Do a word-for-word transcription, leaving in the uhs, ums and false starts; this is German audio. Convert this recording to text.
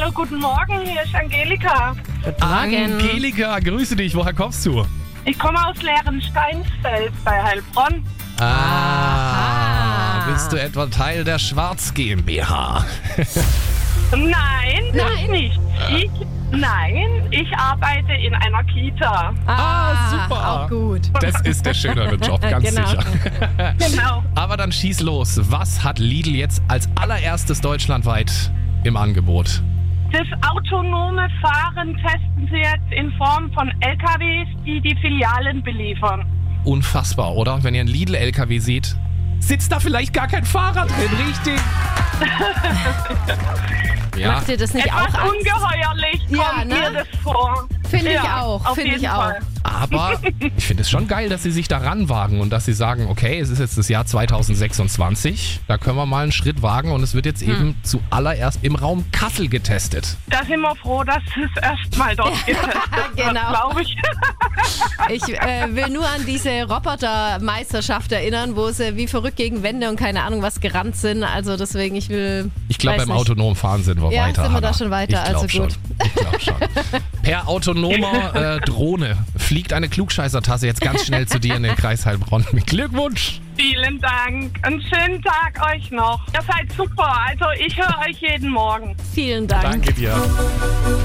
Hallo, guten Morgen, hier ist Angelika. Guten Morgen. Angelika, grüße dich. Woher kommst du? Ich komme aus Leerensteinsfeld bei Heilbronn. Ah, Aha. bist du etwa Teil der Schwarz GmbH? Nein, das Nein. nicht. Ich, nein, ich arbeite in einer Kita. Ah, super. Auch gut. Das ist der schönere Job, ganz Genau. sicher. Genau. Aber dann schieß los. Was hat Lidl jetzt als allererstes deutschlandweit im Angebot? Das autonome Fahren testen sie jetzt in Form von L K Ws, die die Filialen beliefern. Unfassbar, oder? Wenn ihr einen Lidl-L K W seht, sitzt da vielleicht gar kein Fahrer drin, richtig? Ja, Macht dir das nicht Etwas auch Angst? ungeheuerlich Ja, kommt ne? mir das vor. Finde ich Ja, auch, auf finde jeden ich auch. Fall. aber ich finde es schon geil, dass sie sich da ranwagen und dass sie sagen, okay, es ist jetzt das Jahr zwanzig sechsundzwanzig, da können wir mal einen Schritt wagen und es wird jetzt eben zuallererst im Raum Kassel getestet. Da sind wir froh, dass es erstmal dort getestet wird, Genau. glaube ich. Ich äh, will nur an diese Robotermeisterschaft erinnern, wo sie wie verrückt gegen Wände und keine Ahnung was gerannt sind. Also deswegen, ich will... Ich glaube, weiß beim nicht. autonomen Fahren sind wir Ja, weiter. sind wir da Hannah. schon weiter, ich glaub also gut. Schon. Ich glaube schon. Per autonomer äh, Drohne fliegt eine Klugscheißertasse jetzt ganz schnell zu dir in den Kreis Heilbronn. Glückwunsch! Vielen Dank. Einen schönen Tag euch noch. Ihr seid super. Also ich höre euch jeden Morgen. Vielen Dank. Danke dir.